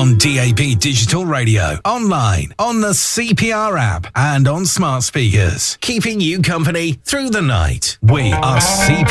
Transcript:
On DAB Digital Radio, online, on the CPR app, and on smart speakers. Keeping you company through the night. We are CPR.